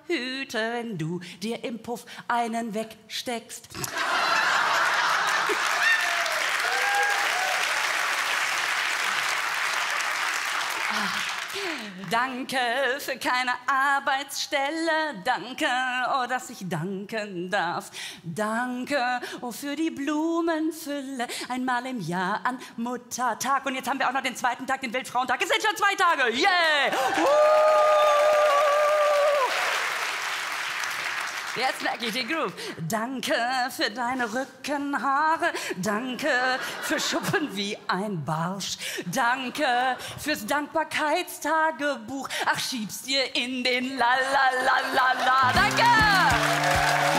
Hüte, wenn du dir im Puff einen wegsteckst. Danke für keine Arbeitsstelle, danke, oh, dass ich danken darf. Danke, oh, für die Blumenfülle, einmal im Jahr an Muttertag. Und jetzt haben wir auch noch den zweiten Tag, den Weltfrauentag. Es sind schon 2 Tage, yeah! Jetzt merke ich den Groove. Danke für deine Rückenhaare. Danke für Schuppen wie ein Barsch. Danke fürs Dankbarkeitstagebuch. Ach, schieb's dir in den La. Danke!